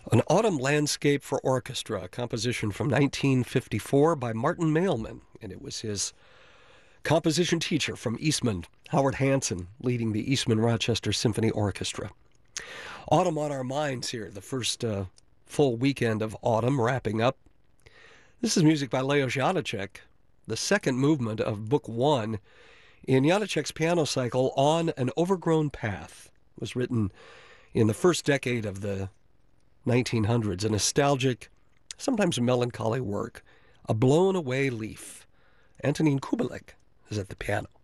An Autumn Landscape for Orchestra, a composition from 1954 by Martin Mailman, and it was his composition teacher from Eastman, Howard Hanson, leading the Eastman Rochester Symphony Orchestra. Autumn on our minds here, the first full weekend of autumn wrapping up. This is music by Leo Janacek, the second movement of Book 1 in Janacek's piano cycle, On an Overgrown Path. It was written in the first decade of the 1900s, a nostalgic, sometimes melancholy work, A Blown Away Leaf. Antonin Kubelik is at the piano.